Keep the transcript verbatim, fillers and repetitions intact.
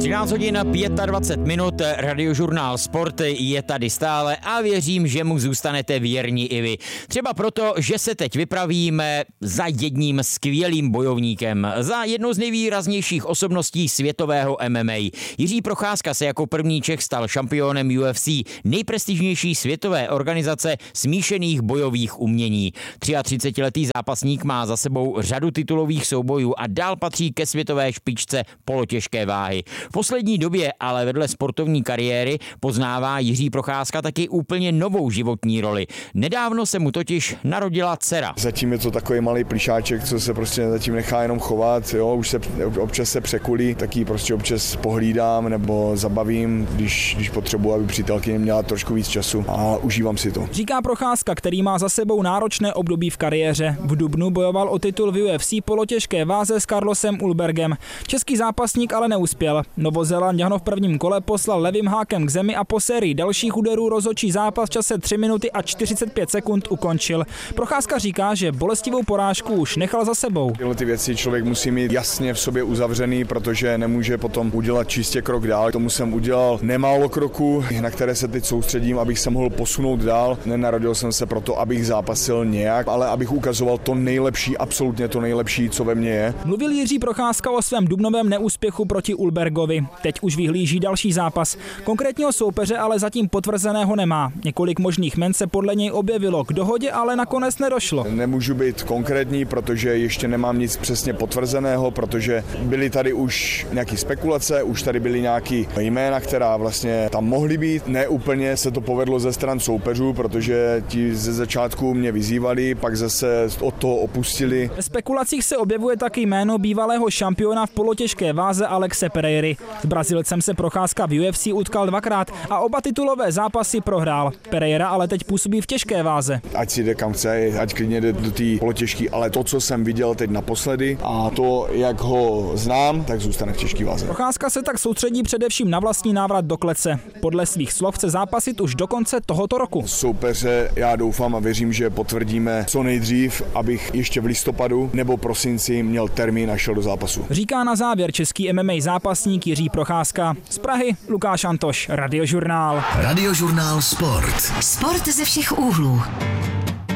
třináct hodin dvacet pět minut, Radiožurnál Sport je tady stále a věřím, že mu zůstanete věrní i vy. Třeba proto, že se teď vypravíme za jedním skvělým bojovníkem, za jednou z nejvýraznějších osobností světového M M A. Jiří Procházka se jako první Čech stal šampionem U F C, nejprestižnější světové organizace smíšených bojových umění. třiatřicetiletý zápasník má za sebou řadu titulových soubojů a dál patří ke světové špičce polotěžké váhy. V poslední době ale vedle sportovní kariéry poznává Jiří Procházka taky úplně novou životní roli. Nedávno se mu totiž narodila dcera. Zatím je to takový malý plišáček, co se prostě zatím nechá jenom chovat, jo, už se občas se překulí, taky prostě občas pohlídám nebo zabavím, když, když potřebuji, aby přítelkyně měla trošku víc času a užívám si to. Říká Procházka, který má za sebou náročné období v kariéře. V dubnu bojoval o titul v U F C polotěžké váze s Carlosem Ulbergem. Český zápasník ale neuspěl. Novozélanďan ho v prvním kole poslal levým hákem k zemi a po sérii dalších úderů rozhodčí zápas v čase tři minuty a čtyřicet pět sekund ukončil. Procházka říká, že bolestivou porážku už nechal za sebou. Tyhle ty věci člověk musí mít jasně v sobě uzavřený, protože nemůže potom udělat čistě krok dál. Tomu jsem udělal nemálo kroků, na které se teď soustředím, abych se mohl posunout dál. Nenarodil jsem se proto, abych zápasil nějak, ale abych ukazoval to nejlepší, absolutně to nejlepší, co ve mně je. Mluvil Jiří Procházka o svém dubnovém neúspěchu proti Ulbergovi. Teď už vyhlíží další zápas. Konkrétního soupeře ale zatím potvrzeného nemá. Několik možných jmen se podle něj objevilo, k dohodě ale nakonec nedošlo. Nemůžu být konkrétní, protože ještě nemám nic přesně potvrzeného, protože byly tady už nějaké spekulace, už tady byly nějaké jména, která vlastně tam mohly být. Ne úplně se to povedlo ze stran soupeřů, protože ti ze začátku mě vyzývali, pak zase od toho opustili. Ve spekulacích se objevuje taky jméno bývalého šampiona v polotěžké váze Alexe Pereiry. S Brazilcem se Procházka v U F C utkal dvakrát a oba titulové zápasy prohrál. Pereira ale teď působí v těžké váze. Ať si jde kam chce, ať klidně jde do té polotěžky, ale to, co jsem viděl teď naposledy a to, jak ho znám, tak zůstane v těžké váze. Procházka se tak soustředí především na vlastní návrat do klece. Podle svých slov chce zápasit už do konce tohoto roku. Soupeře já doufám a věřím, že potvrdíme co nejdřív, abych ještě v listopadu nebo prosinci měl termín a šel do zápasu. Říká na závěr český M M A zápasník Jiří Procházka. Z Prahy Lukáš Antoš, Radiožurnál. Radiožurnál Sport. Sport ze všech úhlů.